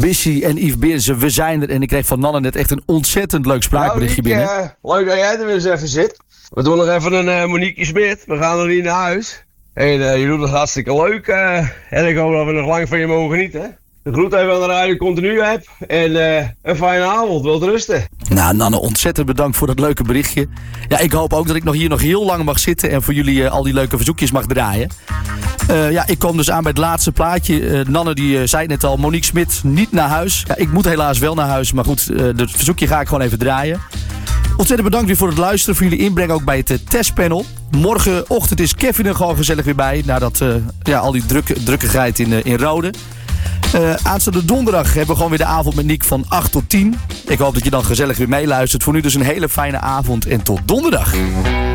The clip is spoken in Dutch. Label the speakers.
Speaker 1: Bissy en Yves Berensen, we zijn er. En ik kreeg van Nanne net echt een ontzettend leuk spraakberichtje binnen.
Speaker 2: Leuk dat jij er weer eens even zit. We doen nog even een Monique Smit. We gaan nog niet naar huis. En je doet het hartstikke leuk. En ik hoop dat we nog lang van je mogen genieten. De groet even aan de radio continu heb. En een fijne avond. Wilt rusten.
Speaker 1: Nou, Nanne, ontzettend bedankt voor dat leuke berichtje. Ja, ik hoop ook dat ik hier nog heel lang mag zitten en voor jullie al die leuke verzoekjes mag draaien. Ik kom dus aan bij het laatste plaatje. Nanne die zei het net al, Monique Smit niet naar huis. Ja, ik moet helaas wel naar huis, maar goed, het verzoekje ga ik gewoon even draaien. Ontzettend bedankt weer voor het luisteren, voor jullie inbreng ook bij het testpanel. Morgenochtend is Kevin er gewoon gezellig weer bij, nadat al die drukkigheid in Rode. Aanstaande donderdag hebben we gewoon weer de avond met Niek van 8 tot 10. Ik hoop dat je dan gezellig weer meeluistert. Voor nu dus een hele fijne avond en tot donderdag.